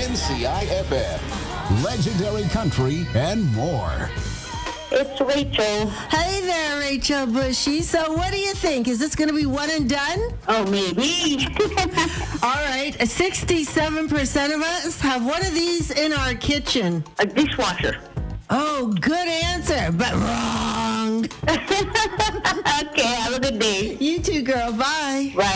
WNCI-FM, Legendary Country, and more. It's Rachel. Hey there, Rachel Bushy. So what do you think? Is this going to be one and done? Oh, maybe. All right. 67% of us have one of these in our kitchen. A dishwasher. Oh, good answer, but wrong. Okay, have a good day. You too, girl. Bye. Bye.